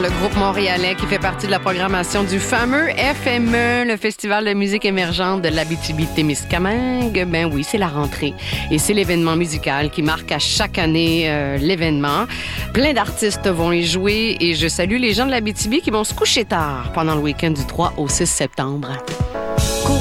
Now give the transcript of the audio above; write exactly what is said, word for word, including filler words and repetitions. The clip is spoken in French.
le groupe montréalais qui fait partie de la programmation du fameux F M E, le Festival de musique émergente de l'Abitibi-Témiscamingue. Ben oui, c'est la rentrée. Et c'est l'événement musical qui marque à chaque année euh, l'événement. Plein d'artistes vont y jouer et je salue les gens de l'Abitibi qui vont se coucher tard pendant le week-end du trois au six septembre.